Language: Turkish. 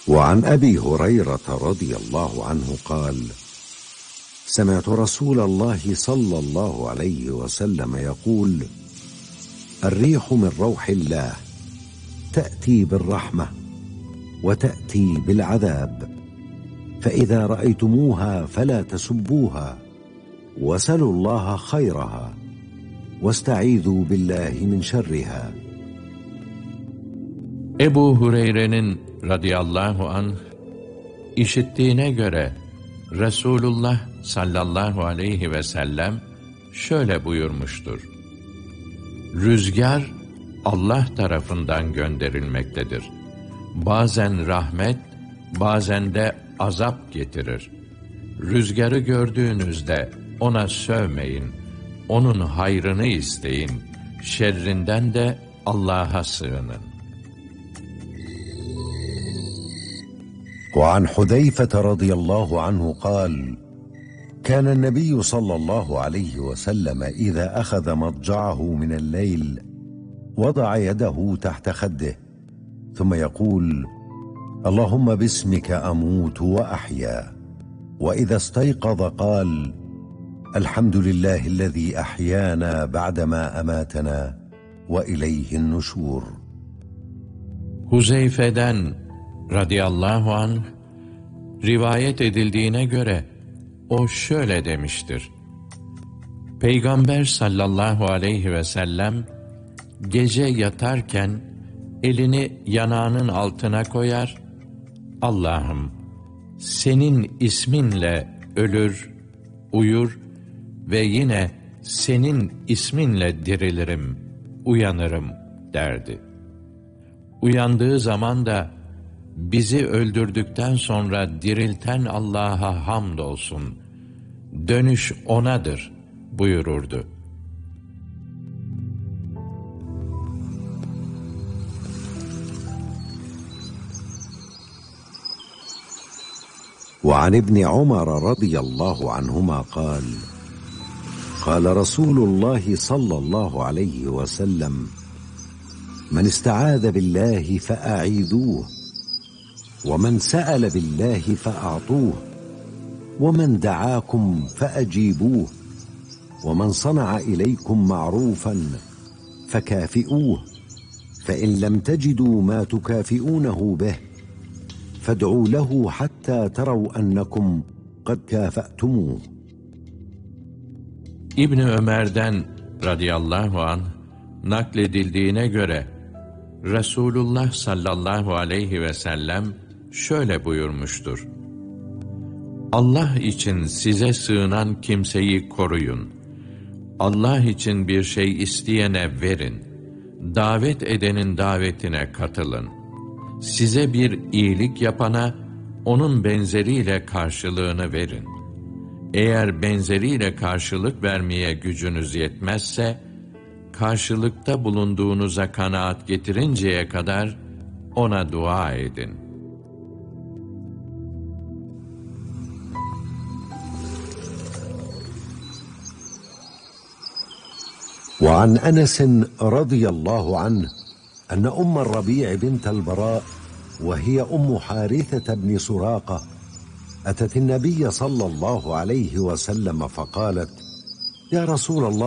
وعن أبي هريرة رضي الله عنه قال: سمعت رسول الله صلى الله عليه وسلم يقول: الريح من روح الله تأتي بالرحمة وتأتي بالعذاب، فإذا رأيتموها فلا تسبوها، وسلوا الله خيرها واستعيذوا بالله من şerriha. Ebu Hureyre'nin radıyallahu anh işittiğine göre Resulullah sallallahu aleyhi ve sellem şöyle buyurmuştur: Rüzgar Allah tarafından gönderilmektedir. Bazen rahmet, bazen de azap getirir. Rüzgarı gördüğünüzde ona sövmeyin, onun hayrını isteyin, şerrinden de Allah'a sığının. وعن حذيفة رضي الله عنه قال: كان النبي صلى الله عليه وسلم إذا أخذ مضجعه من الليل وضع يده تحت خده ثم يقول: اللهم باسمك أموت وأحيا. وإذا استيقظ قال: الحمد لله الذي أحيانا بعدما أماتنا وإليه النشور. Huzeyfe'den radıyallahu anh rivayet edildiğine göre o şöyle demiştir: Peygamber sallallahu aleyhi ve sellem gece yatarken elini yanağının altına koyar, Allah'ım senin isminle ölür, uyur ve yine senin isminle dirilirim, uyanırım derdi. Uyandığı zaman da bizi öldürdükten sonra dirilten Allah'a hamdolsun, dönüş O'nadır buyururdu. وعن ابن عمر رضي الله عنهما قال: قال رسول الله صلى الله عليه وسلم: من استعاذ بالله فأعيذوه، ومن سأل بالله فأعطوه، ومن دعاكم فأجيبوه، ومن صنع إليكم معروفا فكافئوه، فإن لم تجدوا ما تكافئونه به فادعوا له حتى تروا أنكم قد كافأتموه. İbni Ömer'den radıyallahu anh nakledildiğine göre Resulullah sallallahu aleyhi ve sellem şöyle buyurmuştur: Allah için size sığınan kimseyi koruyun. Allah için bir şey isteyene verin. Davet edenin davetine katılın. Size bir iyilik yapana onun benzeriyle karşılığını verin. Eğer benzeriyle karşılık vermeye gücünüz yetmezse, karşılıkta bulunduğunuza kanaat getirinceye kadar ona dua edin. وعن أنس رضي الله عنه أن أم الربيع بنت البراء وهي أم حارثة بن سراقة أتت النبي صلى الله عليه وسلم فقالت: يا رسول الله،